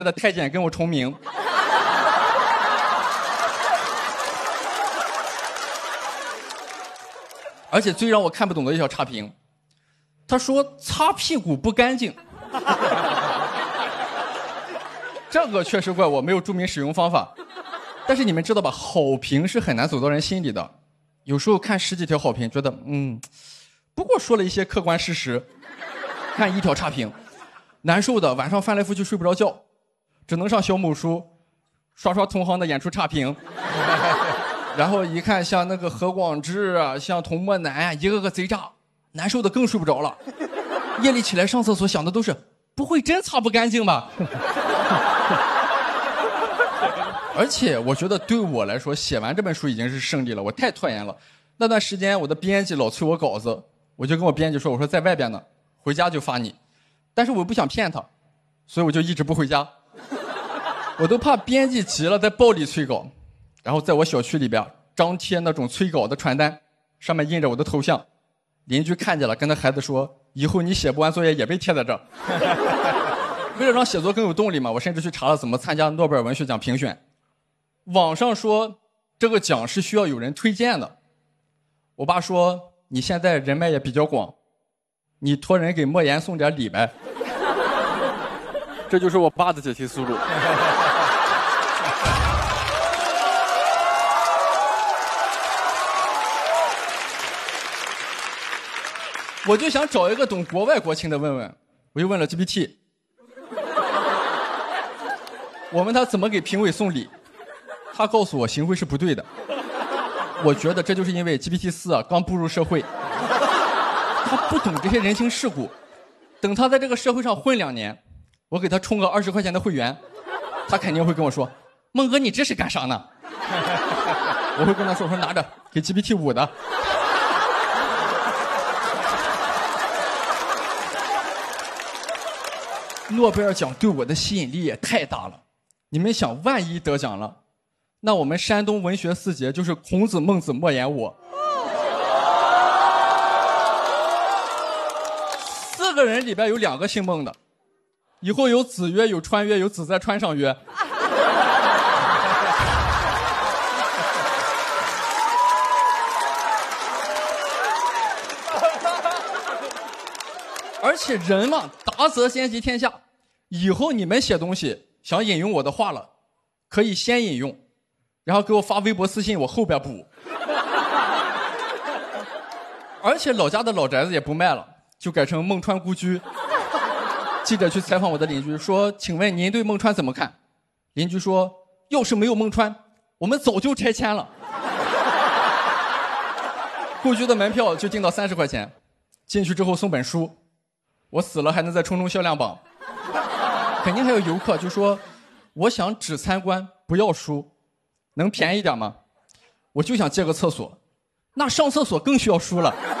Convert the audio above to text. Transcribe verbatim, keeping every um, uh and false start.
的太监跟我重名。而且最让我看不懂的一条差评，他说擦屁股不干净。这个确实怪我没有注明使用方法。但是你们知道吧，好评是很难走到人心里的。有时候看十几条好评，觉得嗯，不过说了一些客观事实。看一条差评，难受的晚上翻来覆去睡不着觉，只能上小某书刷刷同行的演出差评。然后一看像那个何广智啊，像童漠男啊，一个个贼渣，难受的更睡不着了。夜里起来上厕所想的都是不会真擦不干净吧。而且我觉得对我来说，写完这本书已经是胜利了，我太拖延了。那段时间我的编辑老催我稿子，我就跟我编辑说，我说在外边呢，回家就发你。但是我不想骗他，所以我就一直不回家。我都怕编辑急了再暴力催稿，然后在我小区里边张贴那种催稿的传单，上面印着我的头像。邻居看见了，跟他孩子说，以后你写不完作业也被贴在这儿。为了让写作更有动力嘛，我甚至去查了怎么参加诺贝尔文学奖评选。网上说这个奖是需要有人推荐的。我爸说，你现在人脉也比较广，你托人给莫言送点礼呗。这就是我爸的解题思路。我就想找一个懂国外国情的问问，我就问了 G P T。我问他怎么给评委送礼，他告诉我行为是不对的。我觉得这就是因为 G P T 四 啊刚步入社会，他不懂这些人情世故。等他在这个社会上混两年，我给他充个二十块钱的会员，他肯定会跟我说：“孟哥，你这是干啥呢？”我会跟他说：“我说拿着，给 G P T 五的。”诺贝尔奖对我的吸引力也太大了。你们想，万一得奖了，那我们山东文学四杰就是孔子、孟子、莫言我。四个人里边有两个姓孟的，以后有子曰，有川曰，有子在川上曰。而且人嘛，达则先集天下。以后你们写东西想引用我的话了，可以先引用，然后给我发微博私信，我后边补。而且老家的老宅子也不卖了，就改成孟川故居。记者去采访我的邻居说：“请问您对孟川怎么看？”邻居说：“要是没有孟川，我们早就拆迁了。”故居的门票就定到三十块钱，进去之后送本书。我死了还能再冲冲销量榜。肯定还有游客就说，我想只参观不要书，能便宜点吗？我就想借个厕所，那上厕所更需要书了。